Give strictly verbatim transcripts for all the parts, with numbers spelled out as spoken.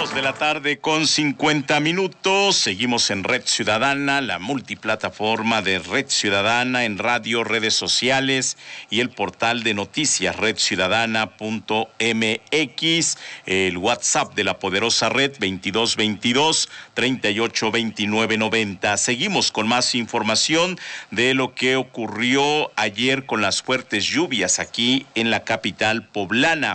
Dos de la tarde con cincuenta minutos. Seguimos en Red Ciudadana, la multiplataforma de Red Ciudadana en radio, redes sociales y el portal de noticias red ciudadana punto m x. El WhatsApp de la poderosa red veintidós veintidós treinta y ocho veintinueve noventa. Seguimos con más información de lo que ocurrió ayer con las fuertes lluvias aquí en la capital poblana.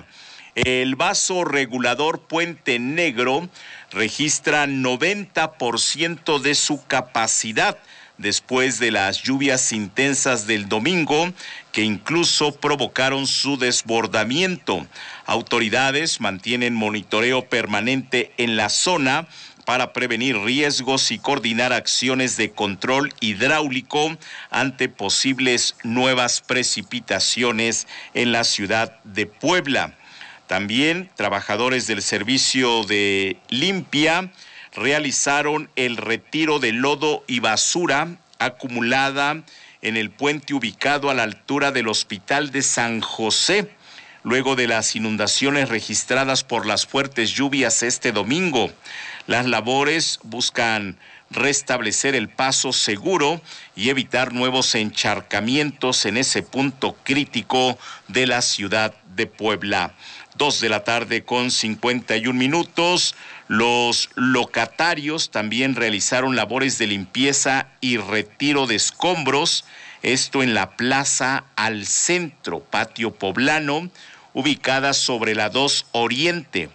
El vaso regulador Puente Negro registra noventa por ciento de su capacidad después de las lluvias intensas del domingo, que incluso provocaron su desbordamiento. Autoridades mantienen monitoreo permanente en la zona para prevenir riesgos y coordinar acciones de control hidráulico ante posibles nuevas precipitaciones en la ciudad de Puebla. También trabajadores del servicio de limpia realizaron el retiro de lodo y basura acumulada en el puente ubicado a la altura del Hospital de San José, luego de las inundaciones registradas por las fuertes lluvias este domingo. Las labores buscan restablecer el paso seguro y evitar nuevos encharcamientos en ese punto crítico de la ciudad de Puebla. Dos de la tarde con cincuenta y un minutos. Los locatarios también realizaron labores de limpieza y retiro de escombros, esto en la Plaza al Centro, Patio Poblano, ubicada sobre la dos Oriente,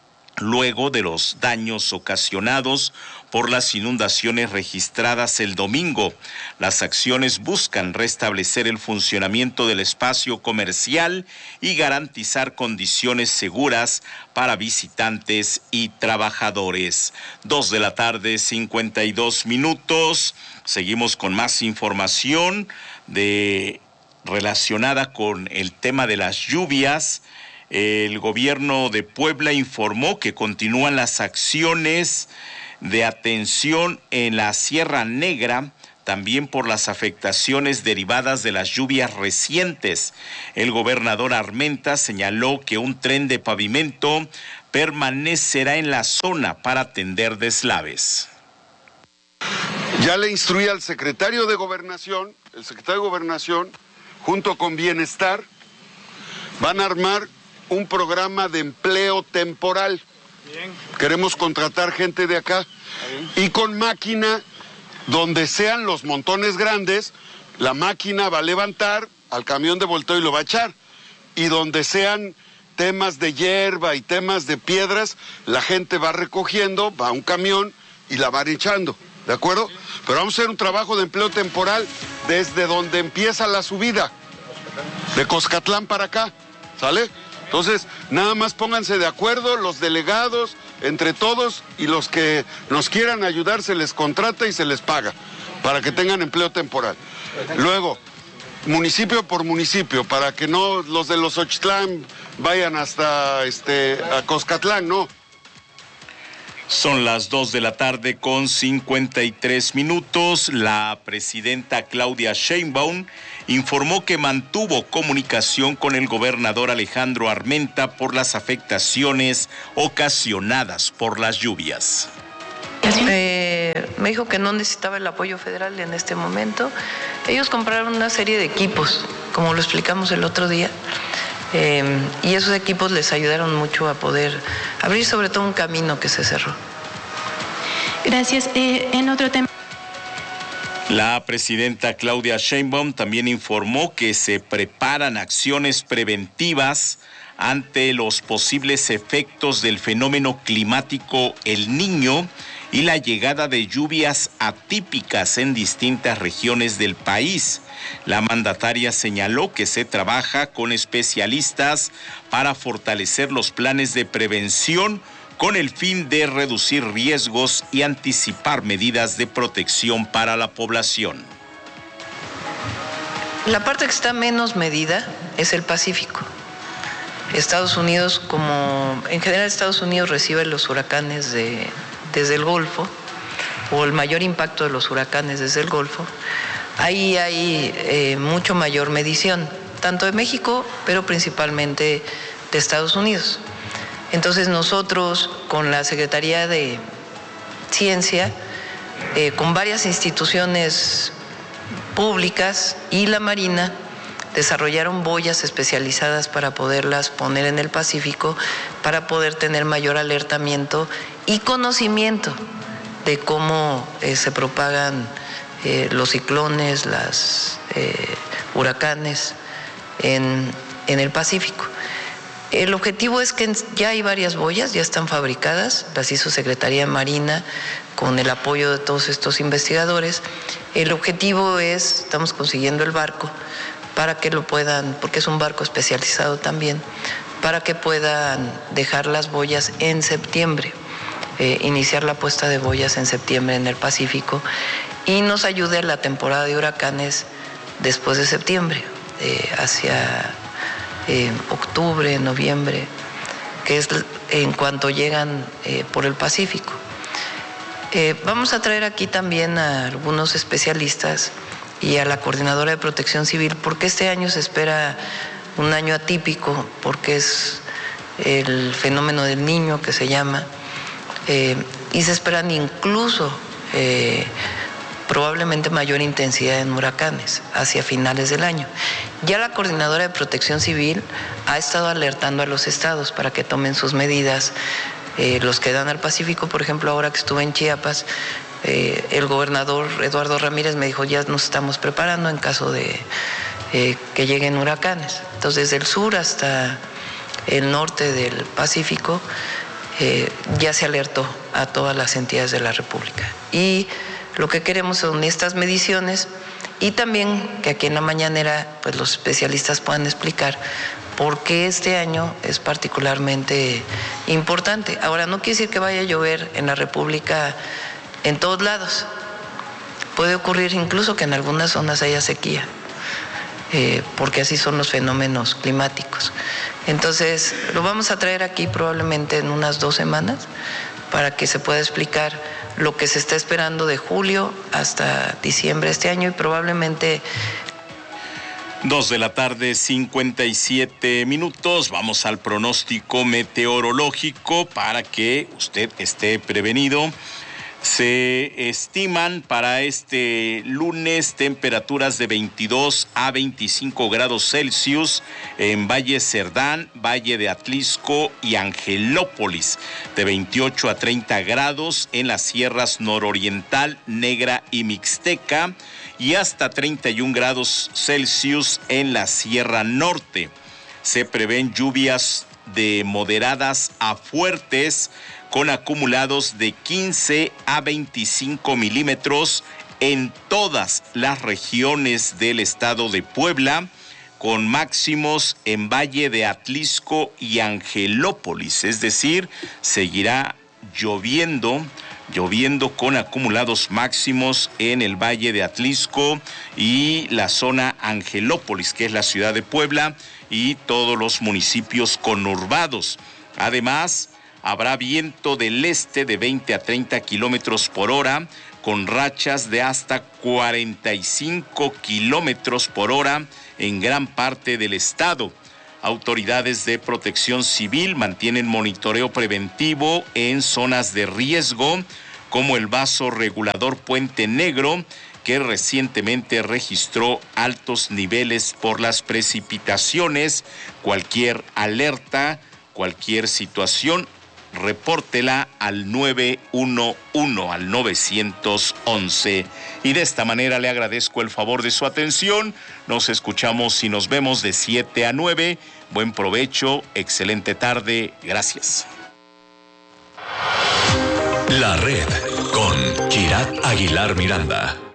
luego de los daños ocasionados por las inundaciones registradas el domingo. Las acciones buscan restablecer el funcionamiento del espacio comercial y garantizar condiciones seguras para visitantes y trabajadores. Dos de la tarde, cincuenta y dos minutos. Seguimos con más información de relacionada con el tema de las lluvias. El gobierno de Puebla informó que continúan las acciones de atención en la Sierra Negra, también por las afectaciones derivadas de las lluvias recientes. El gobernador Armenta señaló que un tren de pavimento permanecerá en la zona para atender deslaves. Ya le instruí al secretario de Gobernación, el secretario de Gobernación, junto con Bienestar, van a armar un programa de empleo temporal. Bien. Queremos contratar gente de acá. Y con máquina, donde sean los montones grandes, la máquina va a levantar al camión de volteo y lo va a echar. Y donde sean temas de hierba y temas de piedras, la gente va recogiendo, va a un camión y la van echando. ¿De acuerdo? Pero vamos a hacer un trabajo de empleo temporal desde donde empieza la subida, de Coscatlán para acá. ¿Sale? Entonces, nada más pónganse de acuerdo los delegados, entre todos, y los que nos quieran ayudar se les contrata y se les paga para que tengan empleo temporal. Luego, municipio por municipio, para que no los de los Xochitlán vayan hasta este a Coscatlán, no. Son las dos de la tarde con cincuenta y tres minutos. La presidenta Claudia Sheinbaum informó que mantuvo comunicación con el gobernador Alejandro Armenta por las afectaciones ocasionadas por las lluvias. Eh, me dijo que no necesitaba el apoyo federal en este momento. Ellos compraron una serie de equipos, como lo explicamos el otro día, eh, y esos equipos les ayudaron mucho a poder abrir sobre todo un camino que se cerró. Gracias. Eh, en otro tema. La presidenta Claudia Sheinbaum también informó que se preparan acciones preventivas ante los posibles efectos del fenómeno climático El Niño y la llegada de lluvias atípicas en distintas regiones del país. La mandataria señaló que se trabaja con especialistas para fortalecer los planes de prevención con el fin de reducir riesgos y anticipar medidas de protección para la población. La parte que está menos medida es el Pacífico. Estados Unidos, como en general Estados Unidos recibe los huracanes de, desde el Golfo, o el mayor impacto de los huracanes desde el Golfo, ahí hay eh, mucho mayor medición, tanto de México, pero principalmente de Estados Unidos. Entonces nosotros con la Secretaría de Ciencia, eh, con varias instituciones públicas y la Marina, desarrollaron boyas especializadas para poderlas poner en el Pacífico, para poder tener mayor alertamiento y conocimiento de cómo eh, se propagan eh, los ciclones, los eh, huracanes en, en el Pacífico. El objetivo es que ya hay varias boyas, ya están fabricadas, las hizo Secretaría Marina con el apoyo de todos estos investigadores. El objetivo es, estamos consiguiendo el barco para que lo puedan, porque es un barco especializado también, para que puedan dejar las boyas en septiembre, eh, iniciar la puesta de boyas en septiembre en el Pacífico y nos ayude a la temporada de huracanes después de septiembre, eh, hacia eh, octubre, noviembre, que es en cuanto llegan eh, por el Pacífico. Eh, vamos a traer aquí también a algunos especialistas y a la Coordinadora de Protección Civil, porque este año se espera un año atípico, porque es el fenómeno del Niño que se llama, eh, y se esperan incluso eh, probablemente mayor intensidad en huracanes hacia finales del año. Ya la Coordinadora de Protección Civil ha estado alertando a los estados para que tomen sus medidas, eh, los que dan al Pacífico. Por ejemplo, ahora que estuve en Chiapas, Eh, el gobernador Eduardo Ramírez me dijo, ya nos estamos preparando en caso de eh, que lleguen huracanes. Entonces, desde el sur hasta el norte del Pacífico eh, ya se alertó a todas las entidades de la República. Y lo que queremos son estas mediciones y también que aquí en la mañanera pues, los especialistas puedan explicar por qué este año es particularmente importante. Ahora, no quiere decir que vaya a llover en la República en todos lados. Puede ocurrir incluso que en algunas zonas haya sequía, eh, porque así son los fenómenos climáticos. Entonces, lo vamos a traer aquí probablemente en unas dos semanas para que se pueda explicar lo que se está esperando de julio hasta diciembre de este año y probablemente... Dos de la tarde, cincuenta y siete minutos. Vamos al pronóstico meteorológico para que usted esté prevenido. Se estiman para este lunes temperaturas de veintidós a veinticinco grados Celsius en Valle Cerdán, Valle de Atlisco y Angelópolis, de veintiocho a treinta grados en las sierras nororiental, Negra y Mixteca y hasta treinta y un grados Celsius en la Sierra Norte. Se prevén lluvias de moderadas a fuertes con acumulados de quince a veinticinco milímetros en todas las regiones del estado de Puebla, con máximos en Valle de Atlisco y Angelópolis, es decir, seguirá lloviendo, lloviendo con acumulados máximos en el Valle de Atlisco y la zona Angelópolis, que es la ciudad de Puebla, y todos los municipios conurbados. Además, habrá viento del este de veinte a treinta kilómetros por hora, con rachas de hasta cuarenta y cinco kilómetros por hora en gran parte del estado. Autoridades de Protección Civil mantienen monitoreo preventivo en zonas de riesgo, como el vaso regulador Puente Negro, que recientemente registró altos niveles por las precipitaciones. Cualquier alerta, cualquier situación, repórtela al nueve uno uno, al nueve once. Y de esta manera le agradezco el favor de su atención. Nos escuchamos y nos vemos de siete a nueve. Buen provecho, excelente tarde. Gracias. La red con Kirat Aguilar Miranda.